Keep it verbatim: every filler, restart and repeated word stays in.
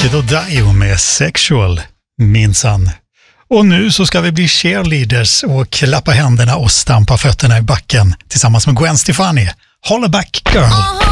Digital Dio med Sexual, minsann. Och nu så ska vi bli cheerleaders och klappa händerna och stampa fötterna i backen tillsammans med Gwen Stefani. Hollaback Girl. Uh-huh.